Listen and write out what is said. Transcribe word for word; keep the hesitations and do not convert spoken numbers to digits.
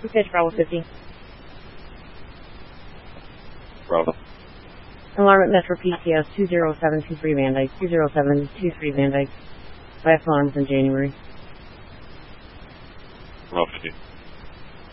Pitch Bravo fifty. Bravo. Alarm at Metro P T S two zero seven two three Van Dyke, two zero seven two three Van Dyke. Last alarms in January. Bravo fifty.